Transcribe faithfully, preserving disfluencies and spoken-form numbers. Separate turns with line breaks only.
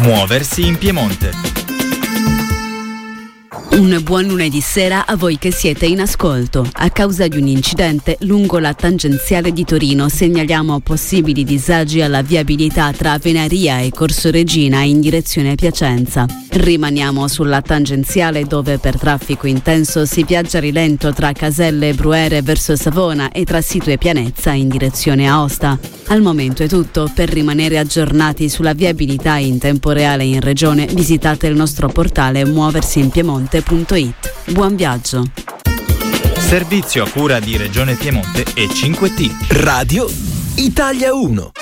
Muoversi in Piemonte.
Un buon lunedì sera a voi che siete in ascolto. A causa di un incidente lungo la tangenziale di Torino segnaliamo possibili disagi alla viabilità tra Venaria e Corso Regina in direzione Piacenza. Rimaniamo sulla tangenziale dove per traffico intenso si viaggia a rilento tra Caselle e Bruere verso Savona e tra Situ e Pianezza in direzione Aosta. Al momento è tutto. Per rimanere aggiornati sulla viabilità in tempo reale in regione visitate il nostro portale muoversiinpiemonte punto it. Buon viaggio.
Servizio a cura di Regione Piemonte e cinque T.
Radio Italia uno.